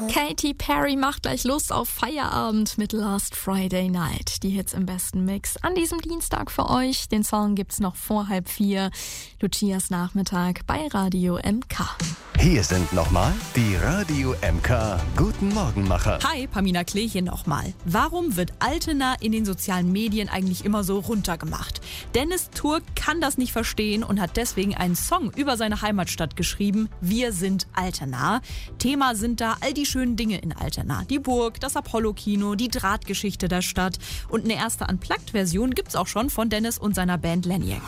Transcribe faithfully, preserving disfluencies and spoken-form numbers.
Katy Perry macht gleich Lust auf Feierabend mit Last Friday Night. Die Hits im besten Mix an diesem Dienstag für euch. Den Song gibt's noch vor halb vier. Lucias Nachmittag bei Radio M K. Hier sind nochmal die Radio M K Guten Morgenmacher. Hi, Pamina Klee hier nochmal. Warum wird Altena in den sozialen Medien eigentlich immer so runtergemacht? Dennis Turk kann das nicht verstehen und hat deswegen einen Song über seine Heimatstadt geschrieben. Wir sind Altena. Thema sind da all die schönen Dinge in Altena. Die Burg, das Apollo-Kino, die Drahtgeschichte der Stadt. Und eine erste Unplugged-Version gibt's auch schon von Dennis und seiner Band Leniac.